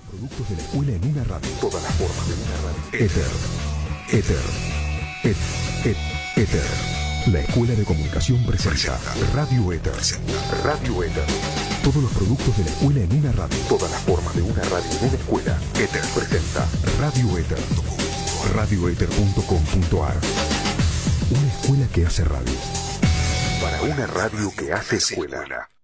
Productos de la escuela en una radio. Todas las formas de una radio. Éter. La Escuela de Comunicación presenta Radio Éter. Radio Éter. Todos los productos de la escuela en una radio. Todas las formas de una radio en una escuela. Éter presenta Radio Éter. radioeter.com.ar. Una escuela que hace radio. Para una radio que hace escuela.